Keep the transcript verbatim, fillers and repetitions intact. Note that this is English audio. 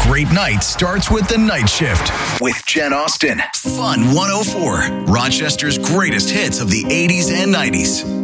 great night starts with The Night Shift with Jen Austen. Fun one oh four, Rochester's greatest hits of the eighties and nineties.